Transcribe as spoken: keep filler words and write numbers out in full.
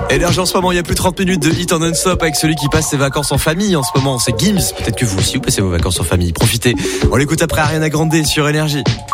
Énergie en ce moment, il y a plus de trente minutes de hit en non-stop avec celui qui passe ses vacances en famille en ce moment, c'est Gims. Peut-être que vous aussi vous passez vos vacances en famille. Profitez. On l'écoute après Ariana Grande sur Énergie.